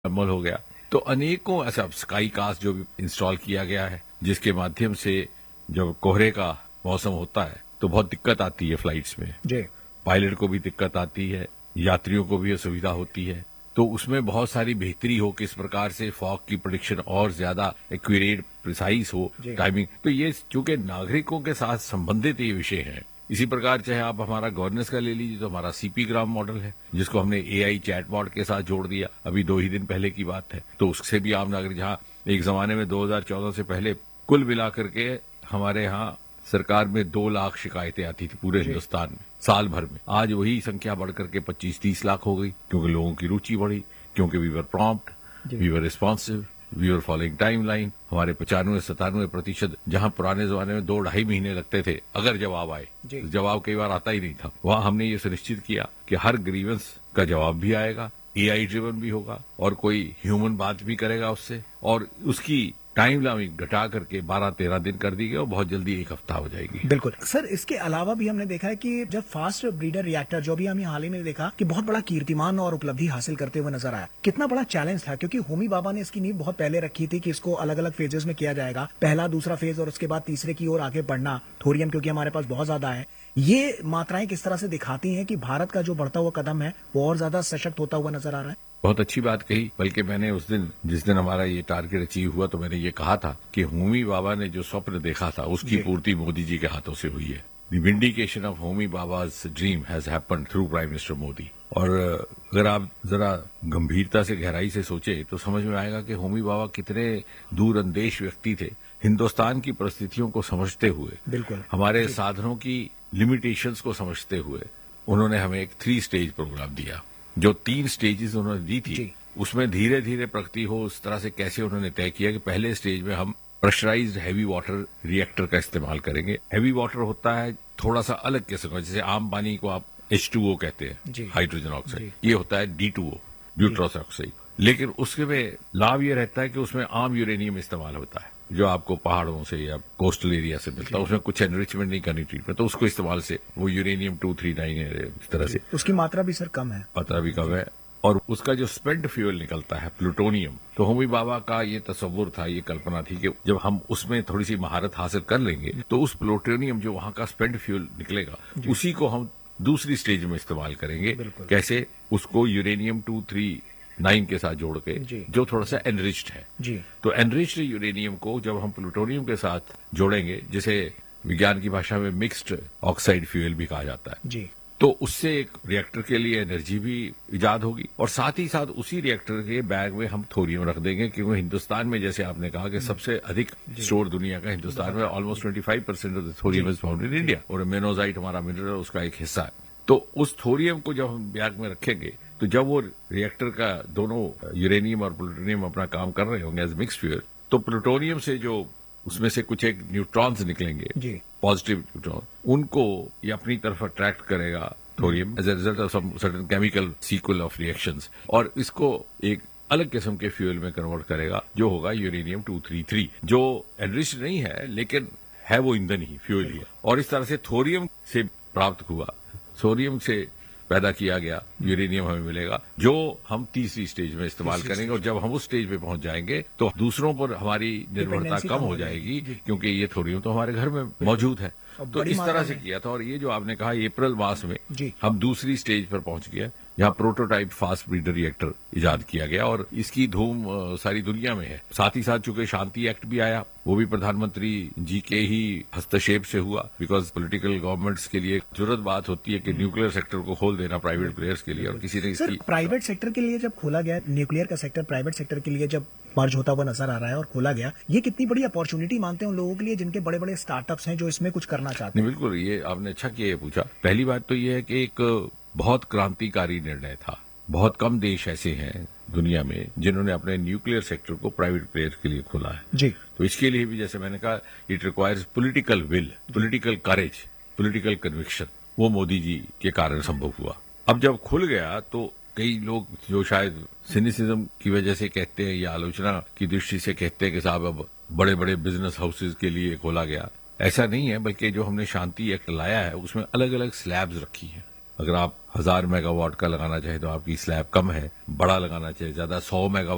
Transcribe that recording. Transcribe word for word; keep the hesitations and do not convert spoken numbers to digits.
अमल हो गया। तो अनेकों ऐसा स्काई कास्ट जो भी इंस्टॉल किया गया है, जिसके माध्यम से जब कोहरे का मौसम होता है तो बहुत दिक्कत आती है फ्लाइट्स में। जी। पायलट को भी दिक्कत आती है, यात्रियों को भी असुविधा होती है। तो उसमें बहुत सारी बेहतरी हो, किस प्रकार से फॉग की प्रेडिक्शन और ज्यादा एक्यूरेट, प्रिसाइज हो टाइमिंग। तो ये चूंकि नागरिकों के साथ संबंधित ये विषय है। इसी प्रकार चाहे आप हमारा गवर्नेंस का ले लीजिए, तो हमारा सीपी ग्राम मॉडल है, जिसको हमने एआई चैटबॉट के साथ जोड़ दिया। अभी दो ही दिन पहले की बात है। तो उससे भी आम नागरिक, जहां एक जमाने में दो हज़ार चौदह से पहले कुल मिलाकर के हमारे यहाँ सरकार में दो लाख शिकायतें आती थी पूरे हिंदुस्तान में साल भर में, आज वही संख्या बढ़कर के पच्चीस तीस लाख हो गई, क्योंकि लोगों की रुचि बढ़ी, क्योंकि we were prompt, we were responsive, we were following time line. हमारे पचानवे सतानवे प्रतिशत, जहां पुराने जमाने में दो ढाई महीने लगते थे अगर जवाब आए, तो जवाब कई बार आता ही नहीं था, वहां हमने ये सुनिश्चित किया कि हर ग्रीवेंस का जवाब भी आएगा, एआई ड्रिवन भी होगा और कोई ह्यूमन बात भी करेगा उससे, और उसकी टाइम लाइन घटा करके बारह तेरह दिन कर दी गई और बहुत जल्दी एक हफ्ता हो जाएगी। बिल्कुल सर, इसके अलावा भी हमने देखा है कि जब फास्ट ब्रीडर रिएक्टर, जो भी हम हाल ही में देखा कि बहुत बड़ा कीर्तिमान और उपलब्धि हासिल करते हुए नजर आया, कितना बड़ा चैलेंज था, क्योंकि होमी बाबा ने इसकी नींव बहुत पहले रखी थी कि इसको अलग अलग फेजेस में किया जाएगा, पहला दूसरा फेज और उसके बाद तीसरे की ओर आगे बढ़ना, थोरियम क्योंकि हमारे पास बहुत ज्यादा है। ये मात्राएं किस तरह से दिखाती हैं कि भारत का जो बढ़ता हुआ कदम है वो और ज्यादा सशक्त होता हुआ नजर आ रहा है। बहुत अच्छी बात कही। बल्कि मैंने उस दिन, जिस दिन हमारा ये टारगेट अचीव हुआ, तो मैंने ये कहा था कि होमी बाबा ने जो स्वप्न देखा था उसकी पूर्ति मोदी जी के हाथों से हुई है। The vindication of Homi बाबाज dream has happened through prime minister Modi. और अगर आप जरा गंभीरता से, गहराई से सोचे तो समझ में आएगा कि होमी बाबा कितने दूरअंदेश व्यक्ति थे। हिंदुस्तान की परिस्थितियों को समझते हुए, बिल्कुल हमारे साधनों की लिमिटेशंस को समझते हुए, उन्होंने हमें एक थ्री स्टेज प्रोग्राम दिया। जो तीन स्टेजेस उन्होंने दी थी, उसमें धीरे धीरे प्रगति हो, उस तरह से कैसे उन्होंने तय किया कि पहले स्टेज में हम प्रेशराइज्ड हैवी वाटर रिएक्टर का इस्तेमाल करेंगे। हैवी वाटर होता है थोड़ा सा अलग किस्म का, जैसे आम पानी को आप एच टू ओ कहते हैं, हाइड्रोजन ऑक्साइड, ये होता है डी टू ओ, ड्यूट्रॉस ऑक्साइड। लेकिन उसके में लाभ ये रहता है कि उसमें आम यूरेनियम इस्तेमाल होता है, जो आपको पहाड़ों से या कोस्टल एरिया से मिलता है। उसमें कुछ एनरिचमेंट नहीं करनी ट्रीटमेंट, तो उसको इस्तेमाल से वो यूरेनियम टू थ्री नाइन है, इस तरह से उसकी मात्रा भी सर कम है, मात्रा भी कम है। और उसका जो स्पेंट फ्यूल निकलता है प्लूटोनियम, तो होमी बाबा का ये तस्वुर था, ये कल्पना थी कि जब हम उसमें थोड़ी सी महारत हासिल कर लेंगे तो उस प्लूटोनियम जो वहां का स्पेंट फ्यूल निकलेगा, उसी को हम दूसरी स्टेज में इस्तेमाल करेंगे। कैसे? उसको यूरेनियम टू थ्री नाइन के साथ जोड़ के, जो थोड़ा सा एनरिच्ड है जी। तो एनरिच्ड यूरेनियम को जब हम प्लूटोनियम के साथ जोड़ेंगे, जिसे विज्ञान की भाषा में मिक्स्ड ऑक्साइड फ्यूल भी कहा जाता है जी, तो उससे एक रिएक्टर के लिए एनर्जी भी इजाद होगी, और साथ ही साथ उसी रिएक्टर के बैग में हम थोरियम रख देंगे, क्योंकि हिंदुस्तान में, जैसे आपने कहा कि सबसे अधिक स्टोर दुनिया का हिंदुस्तान में, ऑलमोस्ट पच्चीस percent of the thorium is found in India, और मेनोजाइट हमारा मिनरल उसका एक हिस्सा है। तो उस थोरियम को जब हम बैग में रखेंगे, तो जब वो रिएक्टर का दोनों यूरेनियम और प्लूटोनियम अपना काम कर रहे होंगे एज मिक्स फ्यूल, तो प्लूटोनियम से जो उसमें से कुछ एक न्यूट्रॉन्स निकलेंगे, पॉजिटिव न्यूट्रॉन, उनको ये अपनी तरफ अट्रैक्ट करेगा thorium as a result of some certain chemical sequel of reactions, और इसको एक अलग किस्म के फ्यूल में कन्वर्ट करेगा, जो होगा यूरेनियम टू थ्री थ्री, जो एनरिच्ड नहीं है लेकिन है वो ईंधन ही, फ्यूल ही है। और इस तरह से थोरियम से प्राप्त हुआ, थोरियम से पैदा किया गया यूरेनियम हमें मिलेगा, जो हम तीसरी स्टेज में इस्तेमाल करेंगे। और जब हम उस स्टेज पे पहुंच जाएंगे तो दूसरों पर हमारी निर्भरता कम हो जाएगी, क्योंकि ये थोरियम तो हमारे घर में मौजूद है। तो इस तरह से किया था। और ये जो आपने कहा, अप्रैल मास में हम दूसरी स्टेज पर पहुंच गए, जहां प्रोटोटाइप फास्ट ब्रीडर रिएक्टर इजाद किया गया, और इसकी धूम सारी दुनिया में है। साथ ही साथ चूंकि शांति एक्ट भी आया, वो भी प्रधानमंत्री जी के ही हस्तक्षेप से हुआ, बिकॉज पॉलिटिकल गवर्नमेंट्स के लिए जरूरत बात होती है कि न्यूक्लियर सेक्टर को खोल देना प्राइवेट प्लेयर्स के लिए, और किसी ने इसकी प्राइवेट सेक्टर के लिए जब खोला गया, न्यूक्लियर का सेक्टर प्राइवेट सेक्टर के लिए जब मर्ज होता हुआ नजर आ रहा है और खोला गया, ये कितनी बड़ी अपॉर्चुनिटी मानते हैं उन लोगों के लिए जिनके बड़े बड़े स्टार्टअप्स हैं जो इसमें कुछ करना चाहते हैं। बिल्कुल, ये आपने अच्छा किया ये पूछा। पहली बात तो ये है कि एक बहुत क्रांतिकारी निर्णय था। बहुत कम देश ऐसे हैं दुनिया में जिन्होंने अपने न्यूक्लियर सेक्टर को प्राइवेट प्लेयर्स के लिए खोला है जी। तो इसके लिए भी, जैसे मैंने कहा, it requires political will, political courage, political conviction. वो मोदी जी के कारण संभव हुआ। अब जब खुल गया तो कई लोग जो शायद सिनिसिज्म की वजह से कहते हैं या आलोचना की दृष्टि से कहते हैं कि साहब अब बड़े बड़े बिजनेस हाउसेज के लिए खोला गया, ऐसा नहीं है। बल्कि जो हमने शांति एक्ट लाया है उसमें अलग अलग स्लैब्स रखी हैं। अगर आप हजार मेगावाट का लगाना चाहे तो आपकी स्लैब कम है, बड़ा लगाना चाहे ज्यादा, सौ मेगावाट